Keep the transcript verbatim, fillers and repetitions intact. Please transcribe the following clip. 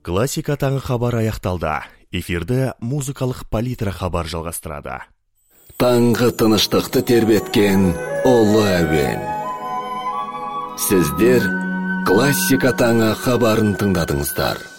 Классика таңы хабар аяқталды. Эфирді музыкалық палитра хабар жалғастырады. Таңғы тыныштықты тербеткен ұлы әуен. Сіздер классика таңы хабарын тыңдадыңыздар.